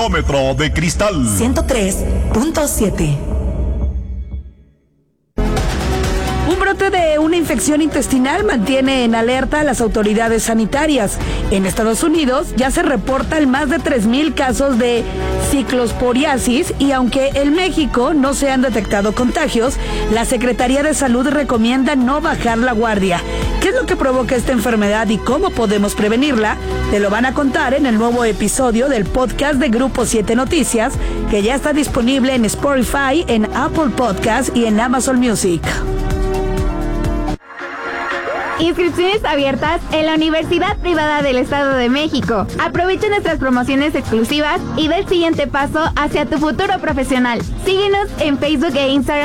Termómetro de cristal 103.7. Un brote de una infección intestinal mantiene en alerta a las autoridades sanitarias. En Estados Unidos ya se reportan más de 3,000 casos de ciclosporiasis y aunque en México no se han detectado contagios, la Secretaría de Salud recomienda no bajar la guardia. ¿Qué es lo que provoca esta enfermedad y cómo podemos prevenirla? Te lo van a contar en el nuevo episodio del podcast de Grupo 7 Noticias, que ya está disponible en Spotify, en Apple Podcast y en Amazon Music. Inscripciones abiertas en la Universidad Privada del Estado de México. Aprovecha nuestras promociones exclusivas y da el siguiente paso hacia tu futuro profesional. Síguenos en Facebook e Instagram